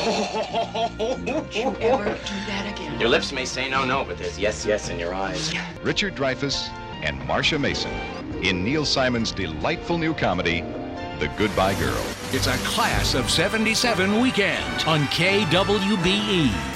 Don't you ever do that again. Your lips may say no, no, but there's yes, yes in your eyes. Richard Dreyfuss and Marcia Mason in Neil Simon's delightful new comedy, The Goodbye Girl. It's a class of 77 weekend on KWBE.